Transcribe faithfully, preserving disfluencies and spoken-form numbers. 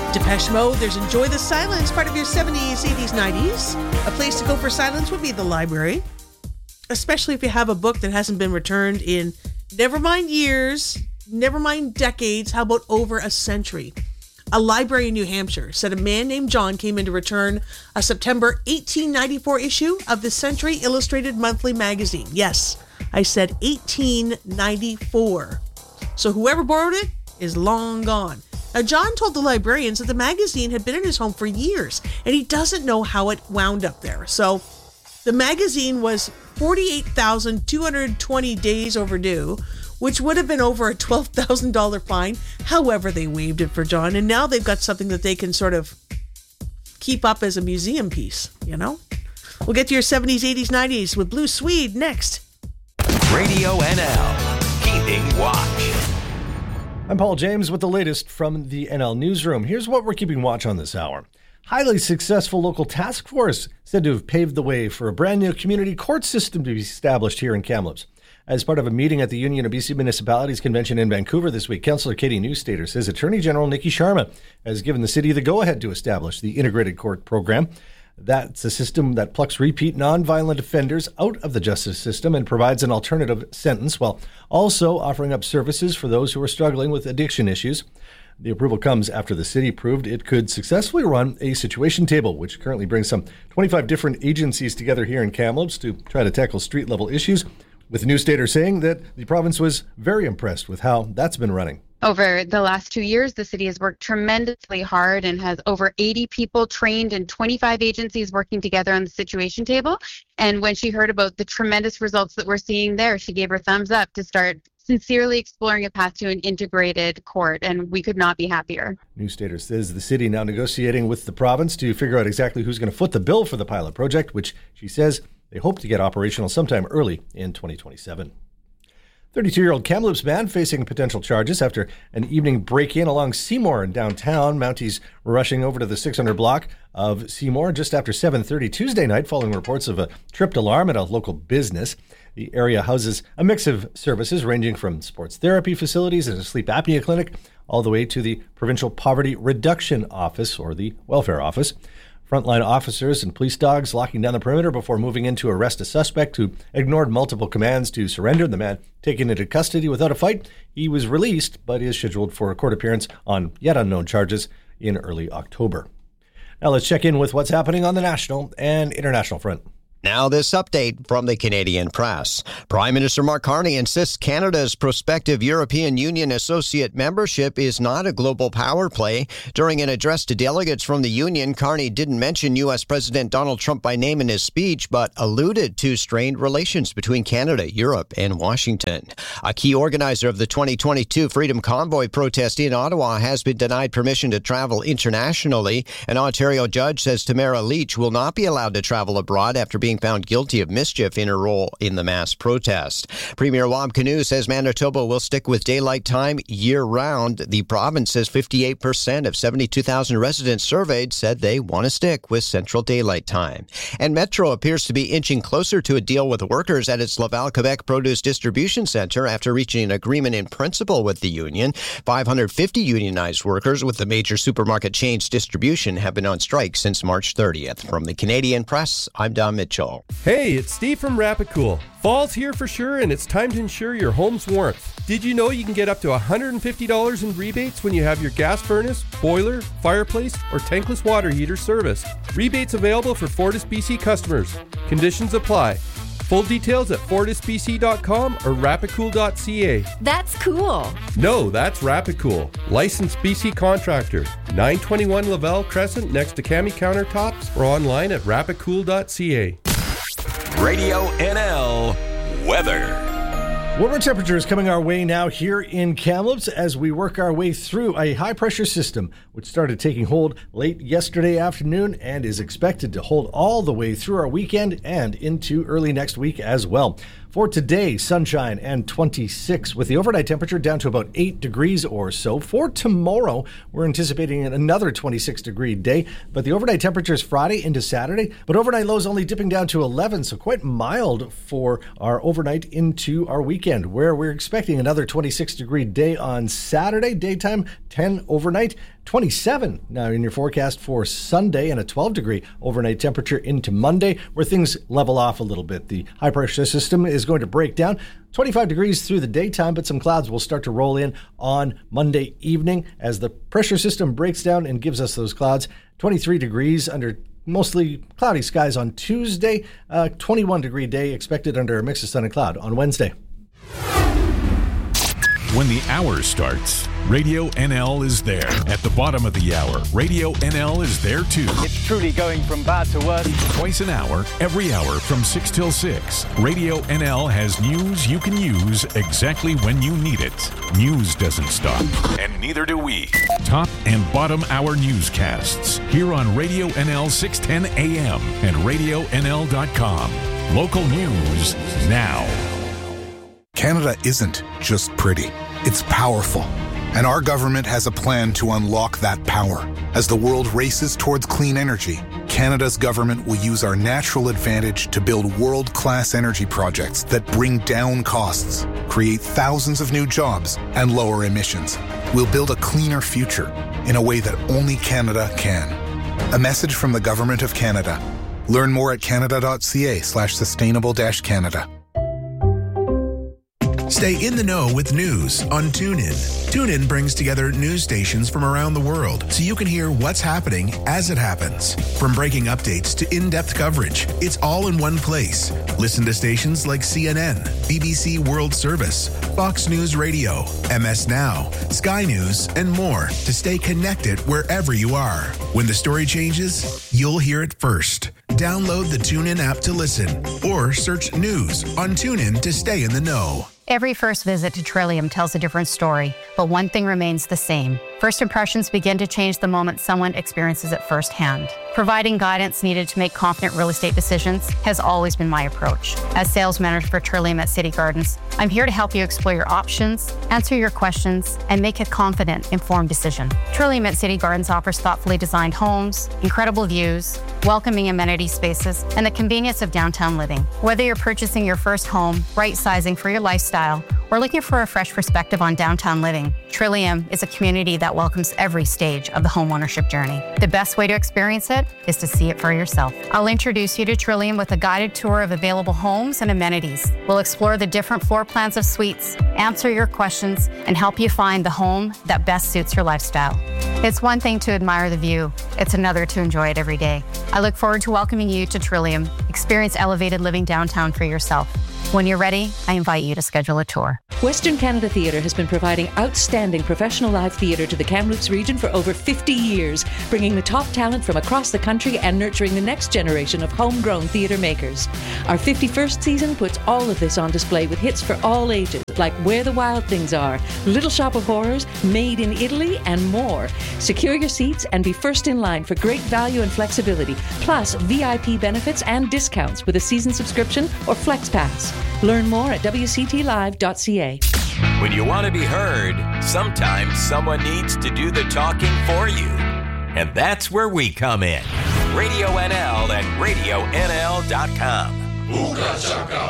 Depeche Mode, there's Enjoy the Silence, part of your seventies, eighties, nineties. A place to go for silence would be the library, especially if you have a book that hasn't been returned in, never mind years, never mind decades, how about over a century? A library in New Hampshire said a man named John came in to return a September eighteen ninety-four issue of the Century Illustrated Monthly magazine. Yes, I said eighteen ninety-four. So whoever borrowed it is long gone. Now, John told the librarians that the magazine had been in his home for years, and he doesn't know how it wound up there. So the magazine was forty-eight thousand two hundred twenty days overdue, which would have been over a twelve thousand dollars fine. However, they waived it for John, and now they've got something that they can sort of keep up as a museum piece, you know? We'll get to your seventies, eighties, nineties with Blue Swede next. Radio N L, keeping watch. I'm Paul James with the latest from the N L Newsroom. Here's what we're keeping watch on this hour. Highly successful local task force said to have paved the way for a brand new community court system to be established here in Kamloops. As part of a meeting at the Union of B C Municipalities Convention in Vancouver this week, Councillor Katie Newstater says Attorney General Nikki Sharma has given the city the go-ahead to establish the integrated court program. That's a system that plucks repeat nonviolent offenders out of the justice system and provides an alternative sentence while also offering up services for those who are struggling with addiction issues. The approval comes after the city proved it could successfully run a situation table, which currently brings some twenty-five different agencies together here in Kamloops to try to tackle street-level issues, with Newstater saying that the province was very impressed with how that's been running. Over the last two years, the city has worked tremendously hard and has over eighty people trained and twenty-five agencies working together on the situation table. And when she heard about the tremendous results that we're seeing there, she gave her thumbs up to start sincerely exploring a path to an integrated court, and we could not be happier. Newstater says the city now negotiating with the province to figure out exactly who's going to foot the bill for the pilot project, which she says they hope to get operational sometime early in twenty twenty-seven. thirty-two-year-old Kamloops man facing potential charges after an evening break-in along Seymour in downtown. Mounties rushing over to the six hundred block of Seymour just after seven thirty Tuesday night following reports of a tripped alarm at a local business. The area houses a mix of services ranging from sports therapy facilities and a sleep apnea clinic all the way to the Provincial Poverty Reduction Office, or the Welfare Office. Frontline officers and police dogs locking down the perimeter before moving in to arrest a suspect who ignored multiple commands to surrender. The man taken into custody without a fight. He was released, but is scheduled for a court appearance on yet unknown charges in early October. Now let's check in with what's happening on the national and international front. Now this update from the Canadian Press. Prime Minister Mark Carney insists Canada's prospective European Union associate membership is not a global power play. During an address to delegates from the Union, Carney didn't mention U S. President Donald Trump by name in his speech, but alluded to strained relations between Canada, Europe, and Washington. A key organizer of the twenty twenty-two Freedom Convoy protest in Ottawa has been denied permission to travel internationally. An Ontario judge says Tamara Leach will not be allowed to travel abroad after being found guilty of mischief in her role in the mass protest. Premier Wab Kinew says Manitoba will stick with daylight time year-round. The province says fifty-eight percent of seventy-two thousand residents surveyed said they want to stick with Central Daylight Time. And Metro appears to be inching closer to a deal with workers at its Laval, Quebec Produce Distribution Centre after reaching an agreement in principle with the union. five hundred fifty unionized workers with the major supermarket chain's distribution have been on strike since March thirtieth. From the Canadian Press, I'm Don Mitchell. Hey, it's Steve from Rapicool. Fall's here for sure, and it's time to ensure your home's warmth. Did you know you can get up to one hundred fifty dollars in rebates when you have your gas furnace, boiler, fireplace, or tankless water heater serviced? Rebates available for Fortis B C customers. Conditions apply. Full details at fortis b c dot com or rapicool dot c a. That's cool. No, that's Rapicool. Licensed B C contractor. nine twenty-one Laval Crescent next to Cami Countertops or online at rapicool dot c a. Radio N L weather. Warmer temperatures coming our way now here in Kamloops as we work our way through a high-pressure system which started taking hold late yesterday afternoon and is expected to hold all the way through our weekend and into early next week as well. For today, sunshine and twenty-six with the overnight temperature down to about eight degrees or so. For tomorrow, we're anticipating another twenty-six degree day, but the overnight temperature is Friday into Saturday, but overnight lows only dipping down to eleven, so quite mild for our overnight into our weekend, where we're expecting another twenty-six degree day on Saturday, daytime ten overnight, twenty-seven now in your forecast for Sunday, and a twelve degree overnight temperature into Monday, where things level off a little bit. The high pressure system is going to break down. twenty-five degrees through the daytime, but some clouds will start to roll in on Monday evening as the pressure system breaks down and gives us those clouds. twenty-three degrees under mostly cloudy skies on Tuesday. Uh, twenty-one degree day expected under a mix of sun and cloud on Wednesday. When the hour starts, Radio N L is there. At the bottom of the hour, Radio N L is there too. It's truly going from bad to worse. Twice an hour, every hour from six till six. Radio N L has news you can use exactly when you need it. News doesn't stop, and neither do we. Top and bottom hour newscasts here on Radio N L six ten A M and radio N L dot com. Local news now. Canada isn't just pretty, it's powerful. And our government has a plan to unlock that power. As the world races towards clean energy, Canada's government will use our natural advantage to build world-class energy projects that bring down costs, create thousands of new jobs, and lower emissions. We'll build a cleaner future in a way that only Canada can. A message from the Government of Canada. Learn more at canada.ca slash sustainable dash Canada. Stay in the know with news on TuneIn. TuneIn brings together news stations from around the world so you can hear what's happening as it happens. From breaking updates to in-depth coverage, it's all in one place. Listen to stations like C N N, B B C World Service, Fox News Radio, M S Now, Sky News, and more to stay connected wherever you are. When the story changes, you'll hear it first. Download the TuneIn app to listen or search news on TuneIn to stay in the know. Every first visit to Trillium tells a different story, but one thing remains the same. First impressions begin to change the moment someone experiences it firsthand. Providing guidance needed to make confident real estate decisions has always been my approach. As sales manager for Trillium at City Gardens, I'm here to help you explore your options, answer your questions, and make a confident, informed decision. Trillium at City Gardens offers thoughtfully designed homes, incredible views, welcoming amenity spaces, and the convenience of downtown living. Whether you're purchasing your first home, right-sizing for your lifestyle, or looking for a fresh perspective on downtown living, Trillium is a community that welcomes every stage of the homeownership journey. The best way to experience it is to see it for yourself. I'll introduce you to Trillium with a guided tour of available homes and amenities. We'll explore the different floor plans of suites, answer your questions, and help you find the home that best suits your lifestyle. It's one thing to admire the view, it's another to enjoy it every day. I look forward to welcoming you to Trillium. Experience elevated living downtown for yourself. When you're ready, I invite you to schedule a tour. Western Canada Theatre has been providing outstanding professional live theatre to the Kamloops region for over fifty years, bringing the top talent from across the country and nurturing the next generation of homegrown theatre makers. Our fifty-first season puts all of this on display with hits for all ages, like Where the Wild Things Are, Little Shop of Horrors, Made in Italy, and more. Secure your seats and be first in line for great value and flexibility, plus V I P benefits and discounts with a season subscription or Flex Pass. Learn more at w c t live dot c a. When you want to be heard, sometimes someone needs to do the talking for you. And that's where we come in. Radio N L and radio N L dot com.